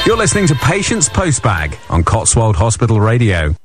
You're listening to Patients Postbag on Cotswold Hospital Radio.